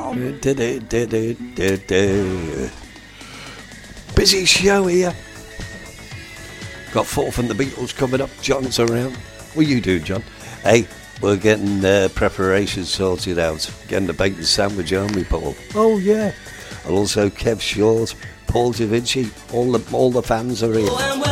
Busy show here. Got 4 from the Beatles coming up. John's around. What are you doing, John? Hey, we're getting preparations sorted out. Getting the bacon sandwich, aren't we, Paul? Oh, yeah. And also Kev Short, Paul Da Vinci. All the fans are here.